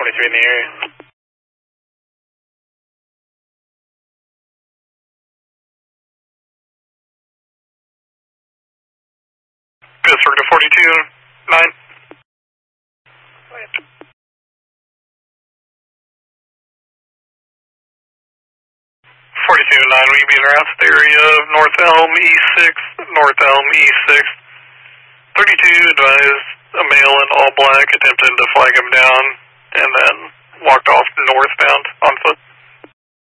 23 in the area. Pittsburgh to 42-9. 42-9, will you be around the area of North Elm, E6, North Elm, E6. 32 advised a male in all black attempted to flag him down and then walked off northbound on foot.